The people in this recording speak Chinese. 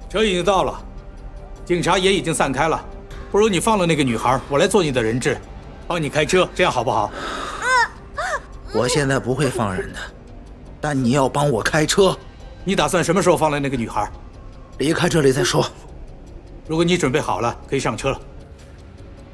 车已经到了，警察也已经散开了，不如你放了那个女孩，我来做你的人质，帮你开车，这样好不好？ 我现在不会放人的，但你要帮我开车。 你打算什么时候放了那个女孩？ 离开这里再说。 如果你准备好了，可以上车了。